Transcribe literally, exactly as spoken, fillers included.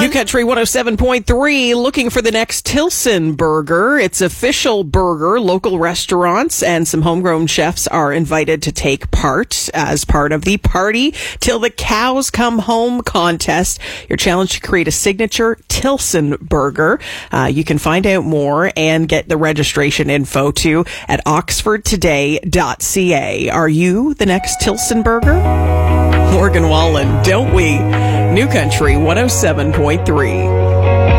New Country one oh seven point three, looking for the next Tilson Burger. It's official burger. Local restaurants and some homegrown chefs are invited to take part as part of the Party Till the Cows Come Home contest. Your challenge to create a signature Tilson Burger. Uh, you can find out more and get the registration info too at oxford today dot c a. Are you the next Tilson Burger? Morgan Wallen, don't we? New Country one oh seven point three.